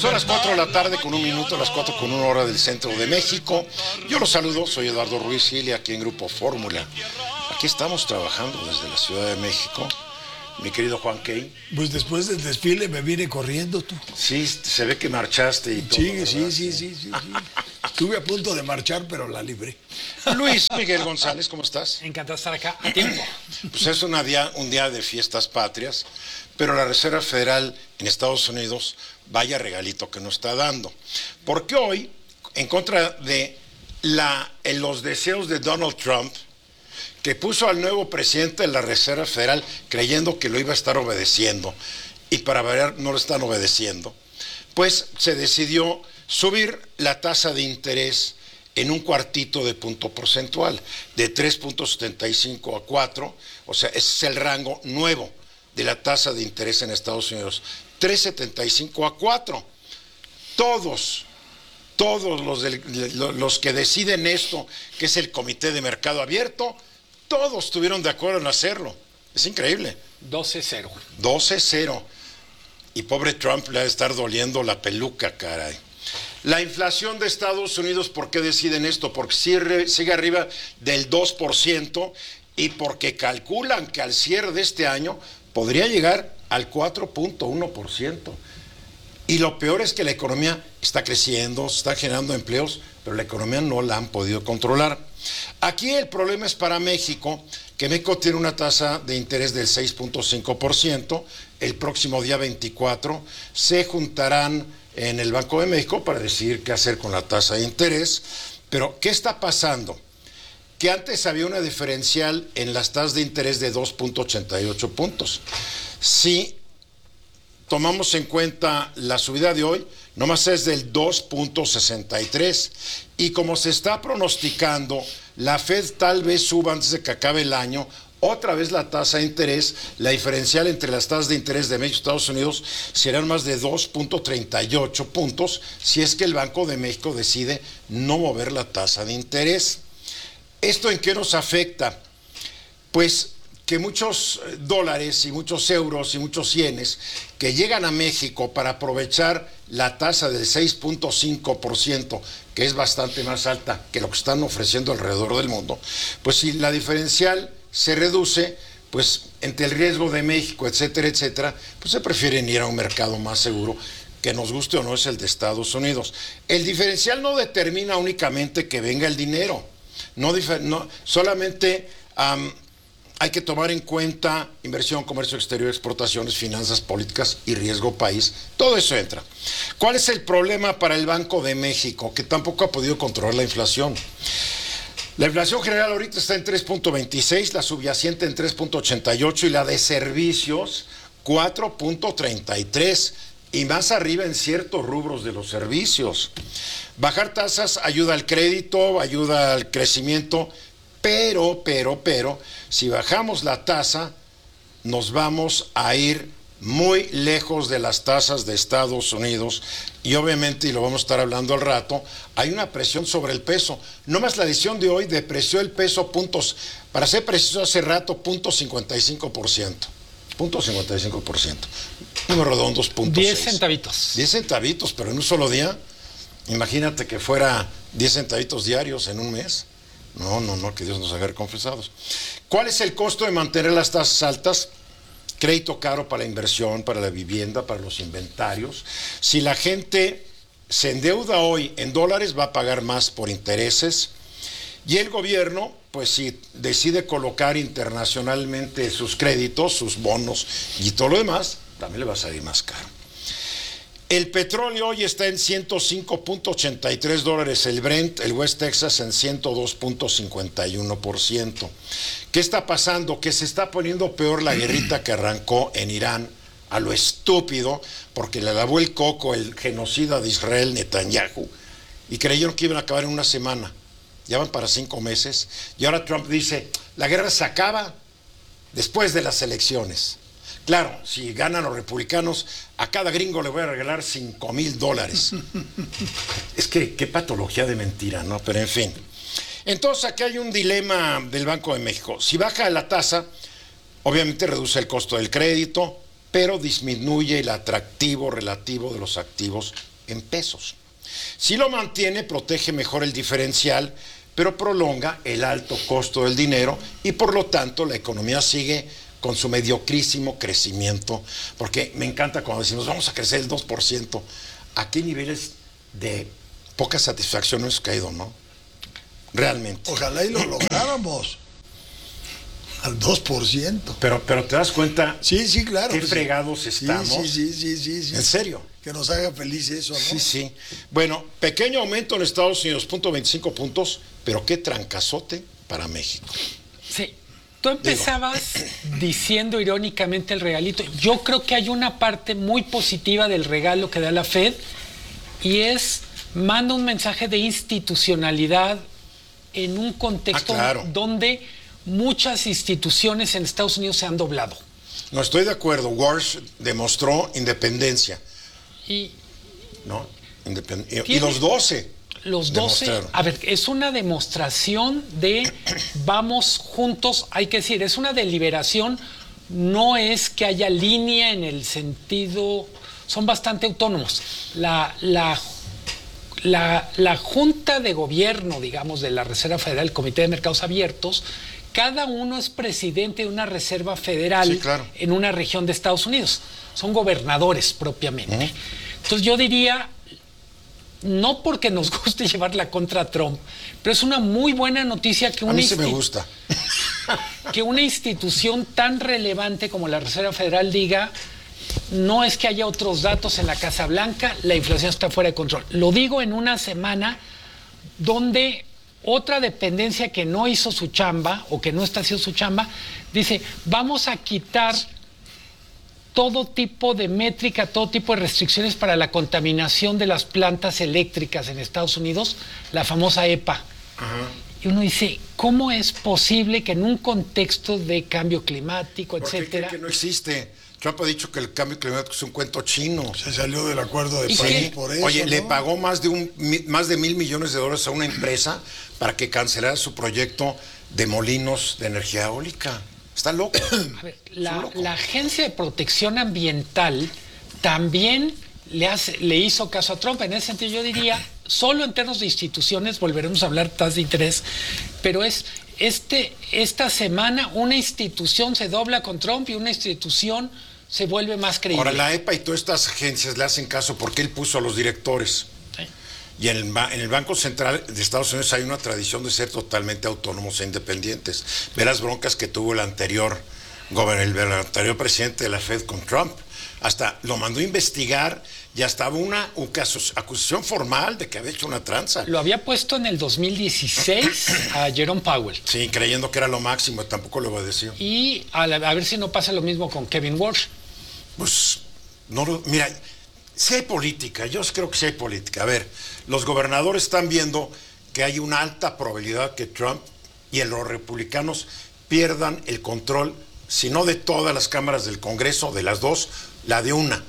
Son las 4 de la tarde con 1 minuto, las 4 con 1 hora del centro de México. Yo los saludo, soy Eduardo Ruiz Gil, aquí en Grupo Fórmula. Aquí estamos trabajando desde la Ciudad de México. Mi querido Juan Key. Pues después del desfile me vine corriendo tú. Sí, se ve que marchaste y todo. Sí. Estuve a punto de marchar, pero la libré. Luis Miguel González, ¿cómo estás? Encantado de estar acá a tiempo. Pues es un día de fiestas patrias, pero la Reserva Federal en Estados Unidos, vaya regalito que nos está dando. Porque hoy, en contra de los deseos de Donald Trump, que puso al nuevo presidente de la Reserva Federal creyendo que lo iba a estar obedeciendo, y para variar no lo están obedeciendo, pues se decidió subir la tasa de interés en un cuartito de punto porcentual, de 3.75 a 4, o sea, ese es el rango nuevo de la tasa de interés en Estados Unidos, 3.75 a 4. Todos los que deciden esto, que es el Comité de Mercado Abierto, todos estuvieron de acuerdo en hacerlo. Es increíble. 12-0. 12-0. Y pobre Trump le ha de estar doliendo la peluca, caray. La inflación de Estados Unidos, ¿por qué deciden esto? Porque sigue arriba del 2% y porque calculan que al cierre de este año podría llegar al 4.1%. Y lo peor es que la economía está creciendo, está generando empleos, pero la economía no la han podido controlar. Aquí el problema es para México, que México tiene una tasa de interés del 6.5%. El próximo día 24 se juntarán en el Banco de México para decidir qué hacer con la tasa de interés. Pero, ¿qué está pasando? Que antes había una diferencial en las tasas de interés de 2.88 puntos. Si tomamos en cuenta la subida de hoy, nomás es del 2.63. Y como se está pronosticando, la Fed tal vez suba antes de que acabe el año, otra vez la tasa de interés, la diferencial entre las tasas de interés de México y Estados Unidos serán más de 2.38 puntos si es que el Banco de México decide no mover la tasa de interés. ¿Esto en qué nos afecta? Pues que muchos dólares y muchos euros y muchos yenes que llegan a México para aprovechar la tasa del 6.5%, que es bastante más alta que lo que están ofreciendo alrededor del mundo, pues si la diferencial se reduce, pues entre el riesgo de México, etcétera, pues se prefieren ir a un mercado más seguro, que nos guste o no es el de Estados Unidos. El diferencial no determina únicamente que venga el dinero, solamente hay que tomar en cuenta inversión, comercio exterior, exportaciones, finanzas, políticas y riesgo país. Todo eso entra. ¿Cuál es el problema para el Banco de México? Que tampoco ha podido controlar la inflación. La inflación general ahorita está en 3.26, la subyacente en 3.88 y la de servicios 4.33 y más arriba en ciertos rubros de los servicios. Bajar tasas ayuda al crédito, ayuda al crecimiento, pero, si bajamos la tasa, nos vamos a ir muy lejos de las tasas de Estados Unidos y obviamente, y lo vamos a estar hablando al rato, hay una presión sobre el peso. No más la edición de hoy depreció el peso puntos, para ser preciso hace rato, 0.55%. 0.55%. Números redondos, 0.6. 10 centavitos. 10 centavitos, pero en un solo día. Imagínate que fuera 10 centavitos diarios en un mes. No, que Dios nos haga confesados. ¿Cuál es el costo de mantener las tasas altas? Crédito caro para la inversión, para la vivienda, para los inventarios. Si la gente se endeuda hoy en dólares, va a pagar más por intereses. Y el gobierno, pues si decide colocar internacionalmente sus créditos, sus bonos y todo lo demás, también le va a salir más caro. El petróleo hoy está en $105.83 el Brent, el West Texas en 102.51%. ¿Qué está pasando? Que se está poniendo peor la guerrita que arrancó en Irán a lo estúpido, porque le lavó el coco el genocida de Israel, Netanyahu, y creyeron que iban a acabar en una semana. Ya van para 5 meses, y ahora Trump dice, la guerra se acaba después de las elecciones. Claro, si ganan los republicanos, a cada gringo le voy a regalar $5,000. Es que qué patología de mentira, ¿no? Pero en fin. Entonces aquí hay un dilema del Banco de México. Si baja la tasa, obviamente reduce el costo del crédito, pero disminuye el atractivo relativo de los activos en pesos. Si lo mantiene, protege mejor el diferencial, pero prolonga el alto costo del dinero y por lo tanto la economía sigue con su mediocrísimo crecimiento, porque me encanta cuando decimos vamos a crecer el 2%, ¿a qué niveles de poca satisfacción hemos caído, no? Realmente. Ojalá y lo lográramos al 2%. Pero te das cuenta Sí, claro. qué fregados estamos. Sí. ¿En serio? Que nos haga feliz eso, ¿no? Sí. Bueno, pequeño aumento en Estados Unidos, 0.25 puntos, pero qué trancazote para México. Sí. Tú empezabas diciendo irónicamente el regalito. Yo creo que hay una parte muy positiva del regalo que da la Fed y es, manda un mensaje de institucionalidad en un contexto claro. donde muchas instituciones en Estados Unidos se han doblado. No estoy de acuerdo. Walsh demostró independencia, Y ¿no? Y los 12. Los 12, demostraron. a ver, es una demostración de vamos juntos, hay que decir, es una deliberación, no es que haya línea en el sentido, son bastante autónomos. La Junta de Gobierno, digamos, de la Reserva Federal, el Comité de Mercados Abiertos, cada uno es presidente de una reserva federal Sí, claro. en una región de Estados Unidos. Son gobernadores propiamente. Entonces yo diría, no porque nos guste llevarla contra Trump, pero es una muy buena noticia que A mí sí me gusta. que una institución tan relevante como la Reserva Federal diga, no es que haya otros datos en la Casa Blanca, la inflación está fuera de control. Lo digo en una semana donde otra dependencia que no hizo su chamba o que no está haciendo su chamba, dice, vamos a quitar todo tipo de métrica, todo tipo de restricciones para la contaminación de las plantas eléctricas en Estados Unidos, la famosa EPA. Ajá. Y uno dice, ¿cómo es posible que en un contexto de cambio climático, ¿Por qué etcétera? cree que no existe? Trump ha dicho que el cambio climático es un cuento chino. Se salió del acuerdo de ¿Y París qué? por eso. Oye, ¿no? le pagó más de $1,000 millones a una empresa para que cancelara su proyecto de molinos de energía eólica. Está loco. A ver, la Agencia de Protección Ambiental también le hizo caso a Trump. En ese sentido, yo diría, solo en términos de instituciones, volveremos a hablar tasas de interés, pero esta semana una institución se dobla con Trump y una institución se vuelve más creíble. Ahora, la EPA y todas estas agencias le hacen caso porque él puso a los directores. Sí. Y en el Banco Central de Estados Unidos hay una tradición de ser totalmente autónomos e independientes. Ve las broncas que tuvo el anterior presidente de la Fed con Trump. Hasta lo mandó a investigar y hasta hubo una acusación formal de que había hecho una tranza. Lo había puesto en el 2016 a Jerome Powell. Sí, creyendo que era lo máximo, tampoco lo obedeció. Y a ver si no pasa lo mismo con Kevin Walsh. Pues, mira, sí hay política, yo creo que sí hay política. A ver, los gobernadores están viendo que hay una alta probabilidad que Trump y los republicanos pierdan el control, si no de todas las cámaras del Congreso, de las dos, la de una,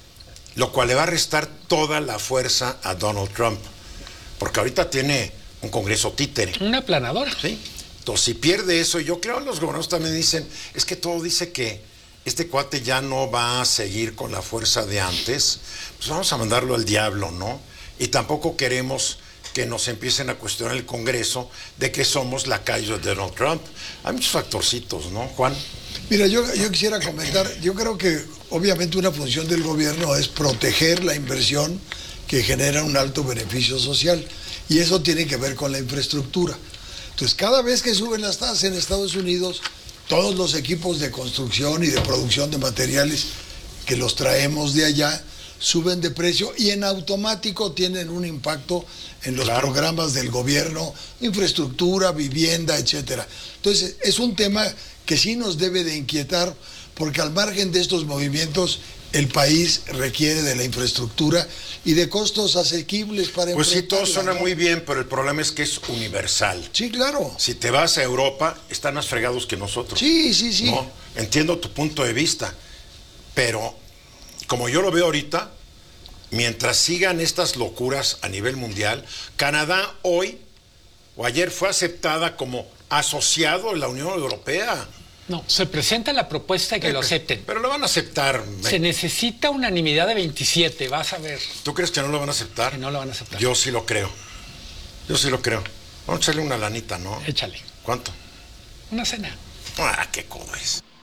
lo cual le va a restar toda la fuerza a Donald Trump, porque ahorita tiene un Congreso títere. Una aplanadora. ¿Sí? Entonces, si pierde eso, y yo creo que los gobernadores también dicen, es que todo dice que este cuate ya no va a seguir con la fuerza de antes, pues vamos a mandarlo al diablo, ¿no? Y tampoco queremos que nos empiecen a cuestionar el Congreso de que somos lacayos de Donald Trump. Hay muchos factorcitos, ¿no, Juan? Mira, yo quisiera comentar, yo creo que obviamente una función del gobierno es proteger la inversión que genera un alto beneficio social, y eso tiene que ver con la infraestructura. Entonces, cada vez que suben las tasas en Estados Unidos, todos los equipos de construcción y de producción de materiales que los traemos de allá suben de precio y en automático tienen un impacto en los programas del gobierno, infraestructura, vivienda, etcétera. Entonces, es un tema que sí nos debe de inquietar, porque al margen de estos movimientos, el país requiere de la infraestructura y de costos asequibles para Pues sí, todo enfrentarla, suena ¿no? muy bien, pero el problema es que es universal. Sí, claro. Si te vas a Europa, están más fregados que nosotros. Sí. ¿No? Entiendo tu punto de vista, pero como yo lo veo ahorita, mientras sigan estas locuras a nivel mundial, Canadá hoy o ayer fue aceptada como asociado de la Unión Europea. No, se presenta la propuesta y que lo acepten. Pero lo van a aceptar. Se necesita unanimidad de 27, vas a ver. ¿Tú crees que no lo van a aceptar? Que no lo van a aceptar. Yo sí lo creo. Vamos a echarle una lanita, ¿no? Échale. ¿Cuánto? Una cena. Ah, qué codo es.